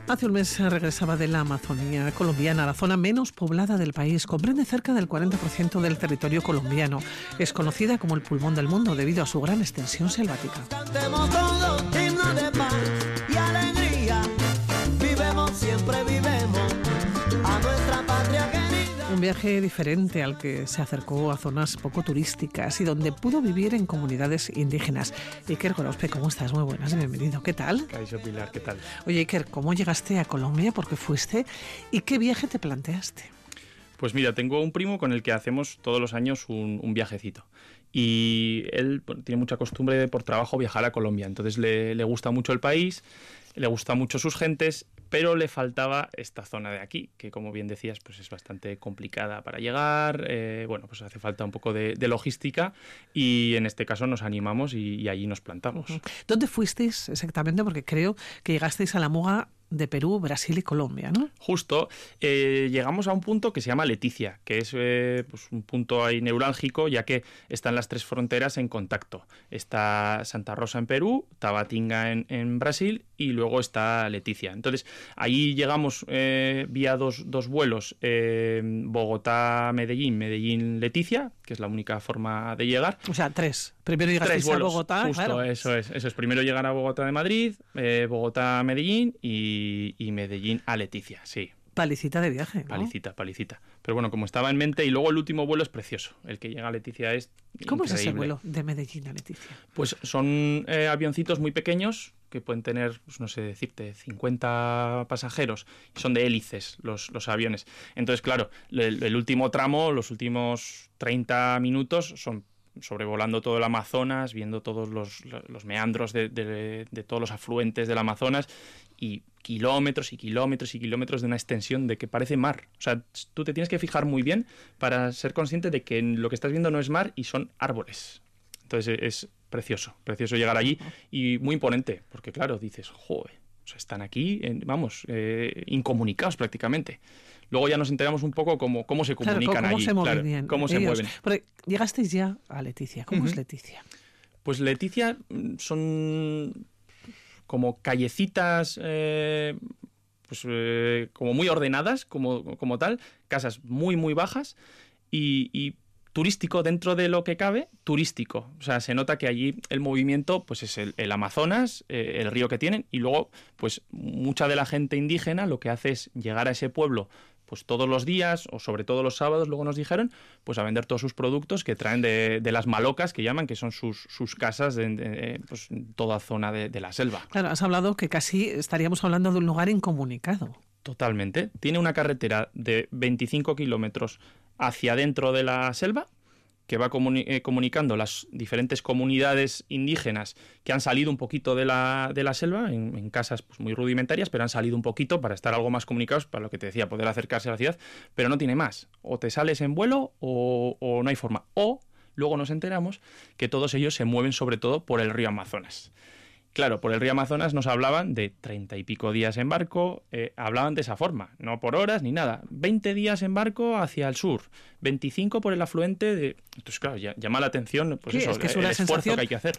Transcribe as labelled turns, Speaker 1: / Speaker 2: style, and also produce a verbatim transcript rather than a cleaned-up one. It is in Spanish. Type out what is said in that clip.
Speaker 1: Hace un mes regresaba de la Amazonía colombiana, la zona menos poblada del país. Comprende cerca del cuarenta por ciento del territorio colombiano. Es conocida como el pulmón del mundo debido a su gran extensión selvática.
Speaker 2: Cantemos todos himnos de paz y alegría. Vivemos, siempre vivemos a nuestra patria querida.
Speaker 1: Un viaje diferente al que se acercó a zonas poco turísticas y donde pudo vivir en comunidades indígenas. Iker Gorospe, ¿cómo estás? Muy buenas, bienvenido. ¿Qué tal?
Speaker 3: Caixo Pilar, ¿qué tal?
Speaker 1: Oye, Iker, ¿cómo llegaste a Colombia? ¿Por qué fuiste? ¿Y qué viaje te planteaste?
Speaker 3: Pues mira, tengo un primo con el que hacemos todos los años un, un viajecito. Y él bueno, tiene mucha costumbre de, por trabajo, viajar a Colombia. Entonces le, le gusta mucho el país, le gusta mucho sus gentes, pero le faltaba esta zona de aquí, que como bien decías, pues es bastante complicada para llegar. Eh, bueno, pues hace falta un poco de, de logística y en este caso nos animamos y, y allí nos plantamos.
Speaker 1: ¿Dónde fuisteis exactamente? Porque creo que llegasteis a la muga de Perú, Brasil y Colombia, ¿no?
Speaker 3: Justo, eh, llegamos a un punto que se llama Leticia, que es eh, pues un punto ahí neurálgico, ya que están las tres fronteras en contacto. Está Santa Rosa en Perú, Tabatinga en, en Brasil y luego está Leticia. Entonces, ahí llegamos eh, vía dos, dos vuelos, eh, Bogotá-Medellín, Medellín-Leticia, que es la única forma de llegar.
Speaker 1: O sea, tres. Primero llegasteis a Bogotá.
Speaker 3: Justo,
Speaker 1: claro.
Speaker 3: eso es. Eso es. Primero llegar a Bogotá de Madrid, eh, Bogotá-Medellín y, y Medellín a Leticia, sí.
Speaker 1: Palicita de viaje, ¿no?
Speaker 3: Palicita, palicita. Pero bueno, como estaba en mente, y luego el último vuelo es precioso. El que llega a Leticia es
Speaker 1: ¿Cómo
Speaker 3: increíble.
Speaker 1: es ese vuelo de Medellín a Leticia?
Speaker 3: Pues son eh, avioncitos muy pequeños que pueden tener, pues no sé decirte, cincuenta pasajeros. Son de hélices los, los aviones. Entonces, claro, el, el último tramo, los últimos treinta minutos son sobrevolando todo el Amazonas, viendo todos los, los meandros de, de, de todos los afluentes del Amazonas y kilómetros y kilómetros y kilómetros de una extensión de que parece mar. O sea, tú te tienes que fijar muy bien para ser consciente de que lo que estás viendo no es mar y son árboles. Entonces es precioso, precioso llegar allí y muy imponente, porque claro, dices, joder, o sea, están aquí, en, vamos, eh, incomunicados prácticamente. Luego ya nos enteramos un poco cómo, cómo se comunican
Speaker 1: claro, cómo
Speaker 3: allí.
Speaker 1: Se
Speaker 3: claro,
Speaker 1: bien,
Speaker 3: cómo
Speaker 1: ellos.
Speaker 3: se mueven.
Speaker 1: Porque llegasteis ya a Leticia. ¿Cómo uh-huh. es Leticia?
Speaker 3: Pues Leticia son como callecitas, eh, pues eh, como muy ordenadas, como, como tal, casas muy, muy bajas y, y turístico dentro de lo que cabe, turístico. O sea, se nota que allí el movimiento pues es el, el Amazonas, eh, el río que tienen, y luego pues mucha de la gente indígena lo que hace es llegar a ese pueblo pues todos los días, o sobre todo los sábados, luego nos dijeron, pues a vender todos sus productos que traen de, de las malocas, que llaman, que son sus, sus casas de, de pues, toda zona de, de la selva.
Speaker 1: Claro, has hablado que casi estaríamos hablando de un lugar incomunicado.
Speaker 3: Totalmente. Tiene una carretera de veinticinco kilómetros hacia dentro de la selva, que va comuni- eh, comunicando las diferentes comunidades indígenas que han salido un poquito de la, de la selva, en, en casas pues, muy rudimentarias, pero han salido un poquito para estar algo más comunicados, para lo que te decía, poder acercarse a la ciudad, pero no tiene más. O te sales en vuelo o, o no hay forma. O luego nos enteramos que todos ellos se mueven sobre todo por el río Amazonas. Claro, por el río Amazonas nos hablaban de treinta y pico días en barco, eh, hablaban de esa forma, no por horas ni nada. veinte días en barco hacia el sur, veinticinco por el afluente de... Entonces, claro, ya, llama la atención pues
Speaker 1: sí,
Speaker 3: eso,
Speaker 1: es que es
Speaker 3: el
Speaker 1: una
Speaker 3: esfuerzo
Speaker 1: sensación
Speaker 3: que hay que hacer.